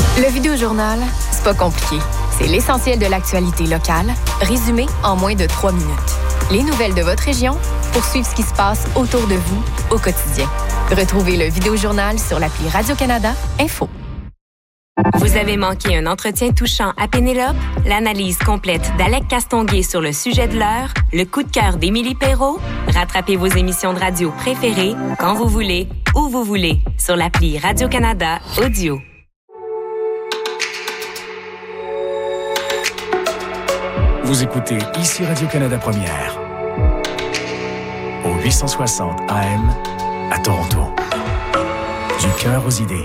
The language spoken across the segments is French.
Le Vidéojournal, c'est pas compliqué. C'est l'essentiel de l'actualité locale, résumé en moins de 3 minutes. Les nouvelles de votre région pour suivre ce qui se passe autour de vous au quotidien. Retrouvez le Vidéojournal sur l'appli Radio-Canada Info. Vous avez manqué un entretien touchant à Pénélope? L'analyse complète d'Alec Castonguay sur le sujet de l'heure? Le coup de cœur d'Émilie Perrault? Rattrapez vos émissions de radio préférées quand vous voulez, où vous voulez, sur l'appli Radio-Canada Audio. Vous écoutez ici Radio-Canada Première, au 860 AM à Toronto. Du cœur aux idées.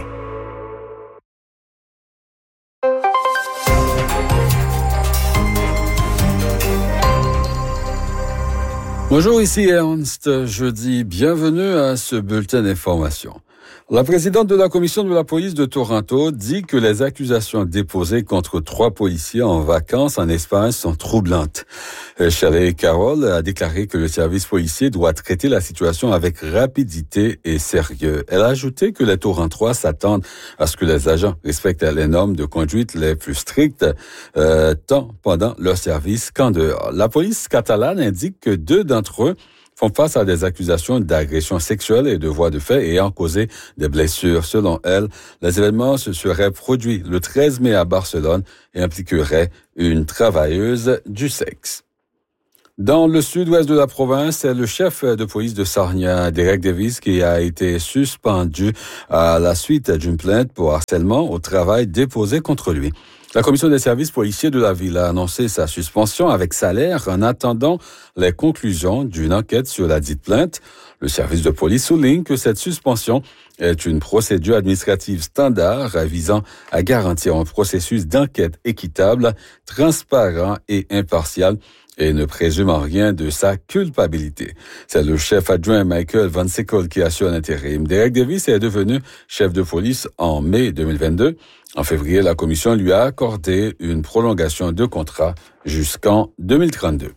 Bonjour, ici Ernst. Je dis bienvenue à ce bulletin d'information. La présidente de la commission de la police de Toronto dit que les accusations déposées contre 3 policiers en vacances en Espagne sont troublantes. Shelley Carroll a déclaré que le service policier doit traiter la situation avec rapidité et sérieux. Elle a ajouté que les Torontois s'attendent à ce que les agents respectent les normes de conduite les plus strictes, tant pendant leur service qu'en dehors. La police catalane indique que 2 d'entre eux font face à des accusations d'agression sexuelle et de voies de fait ayant causé des blessures. Selon elle, les événements se seraient produits le 13 mai à Barcelone et impliqueraient une travailleuse du sexe. Dans le sud-ouest de la province, c'est le chef de police de Sarnia, Derek Davis, qui a été suspendu à la suite d'une plainte pour harcèlement au travail déposée contre lui. La commission des services policiers de la ville a annoncé sa suspension avec salaire en attendant les conclusions d'une enquête sur la dite plainte. Le service de police souligne que cette suspension est une procédure administrative standard visant à garantir un processus d'enquête équitable, transparent et impartial et ne présume en rien de sa culpabilité. C'est le chef adjoint Michael Van Sickle qui assure l'intérim. Derek Davis est devenu chef de police en mai 2022. En février, la commission lui a accordé une prolongation de contrat jusqu'en 2032.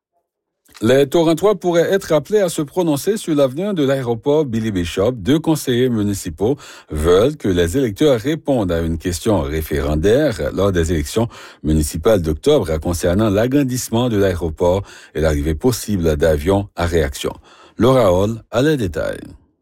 Les Torontois pourraient être appelés à se prononcer sur l'avenir de l'aéroport Billy Bishop. 2 conseillers municipaux veulent que les électeurs répondent à une question référendaire lors des élections municipales d'octobre concernant l'agrandissement de l'aéroport et l'arrivée possible d'avions à réaction. Laura Hall a les détails.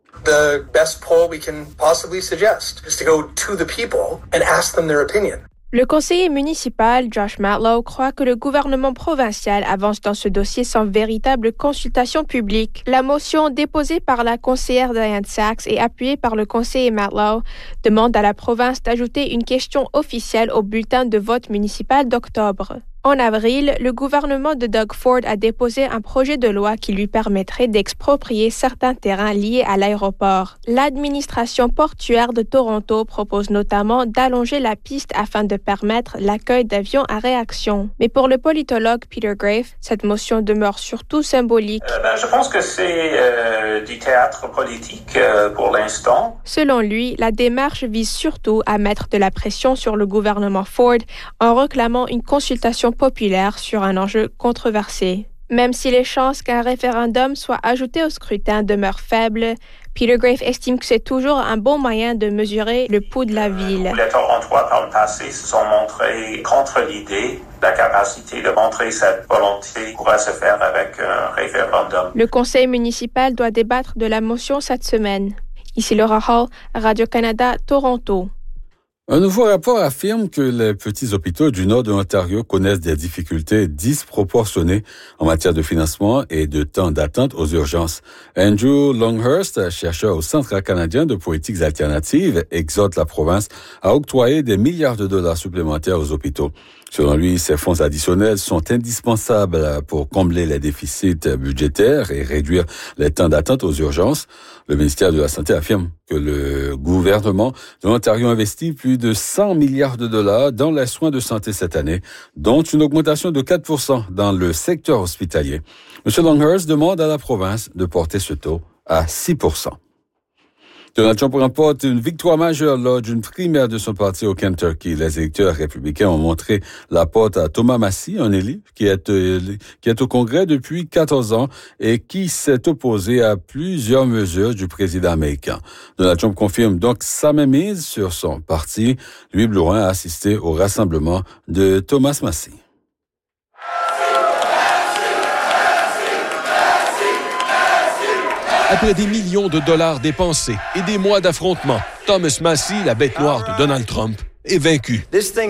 The best poll we can possibly suggest is to go to the people and ask them their opinion. Le conseiller municipal, Josh Matlow, croit que le gouvernement provincial avance dans ce dossier sans véritable consultation publique. La motion déposée par la conseillère Diane Sachs et appuyée par le conseiller Matlow demande à la province d'ajouter une question officielle au bulletin de vote municipal d'octobre. En avril, le gouvernement de Doug Ford a déposé un projet de loi qui lui permettrait d'exproprier certains terrains liés à l'aéroport. L'administration portuaire de Toronto propose notamment d'allonger la piste afin de permettre l'accueil d'avions à réaction. Mais pour le politologue Peter Grafe, cette motion demeure surtout symbolique. Je pense que c'est du théâtre politique pour l'instant. Selon lui, la démarche vise surtout à mettre de la pression sur le gouvernement Ford en réclamant une consultation populaire sur un enjeu controversé. Même si les chances qu'un référendum soit ajouté au scrutin demeurent faibles, Peter Grafe estime que c'est toujours un bon moyen de mesurer le pouls de la ville. Les Torontois par le passé se sont montrés contre l'idée. La capacité de montrer cette volonté pourra se faire avec un référendum. Le conseil municipal doit débattre de la motion cette semaine. Ici Laura Hall, Radio-Canada, Toronto. Un nouveau rapport affirme que les petits hôpitaux du nord de l'Ontario connaissent des difficultés disproportionnées en matière de financement et de temps d'attente aux urgences. Andrew Longhurst, chercheur au Centre canadien de politiques alternatives, exhorte la province à octroyer des milliards de dollars supplémentaires aux hôpitaux. Selon lui, ces fonds additionnels sont indispensables pour combler les déficits budgétaires et réduire les temps d'attente aux urgences. Le ministère de la Santé affirme que le gouvernement de l'Ontario investit plus de 100 milliards de dollars dans les soins de santé cette année, dont une augmentation de 4% dans le secteur hospitalier. M. Longhurst demande à la province de porter ce taux à 6%. Donald Trump remporte une victoire majeure lors d'une primaire de son parti au Kentucky. Les électeurs républicains ont montré la porte à Thomas Massie, un élu qui est au Congrès depuis 14 ans et qui s'est opposé à plusieurs mesures du président américain. Donald Trump confirme donc sa mainmise sur son parti. Louis Blouin a assisté au rassemblement de Thomas Massie. Après des millions de dollars dépensés et des mois d'affrontements, Thomas Massie, la bête noire de Donald Trump, est vaincu.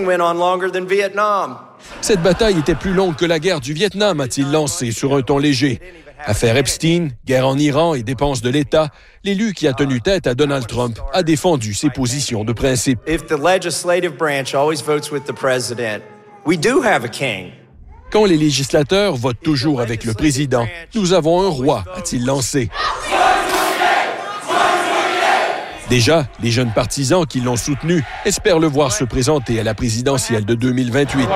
Cette bataille était plus longue que la guerre du Vietnam, a-t-il lancé sur un ton léger. Affaire Epstein, guerre en Iran et dépenses de l'État, l'élu qui a tenu tête à Donald Trump a défendu ses positions de principe. If the legislative branch always votes with the president, we do have a king. Quand les législateurs votent toujours avec le président, nous avons un roi, a-t-il lancé. Déjà, les jeunes partisans qui l'ont soutenu espèrent le voir se présenter à la présidentielle de 2028.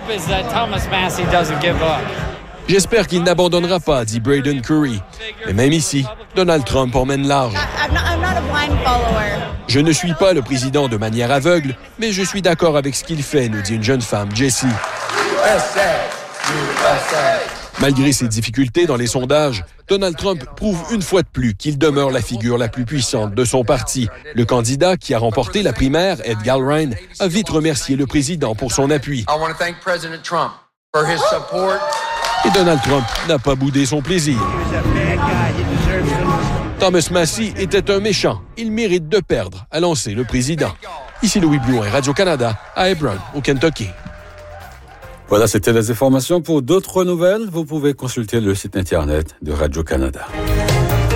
J'espère qu'il n'abandonnera pas, dit Braden Curry. Mais même ici, Donald Trump emmène large. Je ne suis pas le président de manière aveugle, mais je suis d'accord avec ce qu'il fait, nous dit une jeune femme, Jessie. Malgré ses difficultés dans les sondages, Donald Trump prouve une fois de plus qu'il demeure la figure la plus puissante de son parti. Le candidat qui a remporté la primaire, Ed Gallrein, a vite remercié le président pour son appui. Et Donald Trump n'a pas boudé son plaisir. Thomas Massie était un méchant. Il mérite de perdre, a lancé le président. Ici Louis Blouin, Radio-Canada, à Hebron, au Kentucky. Voilà, c'était les informations. Pour d'autres nouvelles, vous pouvez consulter le site Internet de Radio-Canada.